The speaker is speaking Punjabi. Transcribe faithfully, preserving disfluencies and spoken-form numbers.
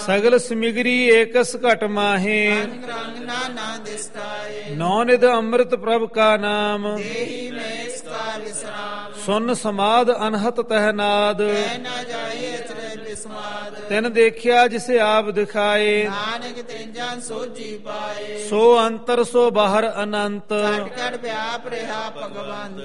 ਸਗਲ ਸਮਿਗਰੀ ਏਕਸ ਘਟ ਮਾਹੇ ਰੰਗ ਨਾਨਾ ਦਿਸਤਾਏ ਨੌ ਨਿਧ ਅੰਮ੍ਰਿਤ ਪ੍ਰਭ ਕਾ ਨਾਮ ਦੇਹੀ ਮੈਂ ਇਸ ਕਾ ਵਿਸਰਾਮ ਸੁਨ ਸਮਾਦ ਅਨਹਤ ਤਹਿਨਾਦ ਕਹਿ ਨਾ ਜਾਏ ਅਚਰਜ ਬਿਸਮਾਦ ਤਿਨ ਦੇਖਿਆ ਜਿਸੇ ਆਪ ਦਿਖਾਏ ਨਾਨਕ ਤੇਜਾਂ ਸੋਝੀ ਪਾਏ ਸੋ ਅੰਤਰ ਸੋ ਬਾਹਰ ਅਨੰਤ ਘਟ ਘਟ ਵਿਆਪ ਰਿਹਾ ਭਗਵੰਤ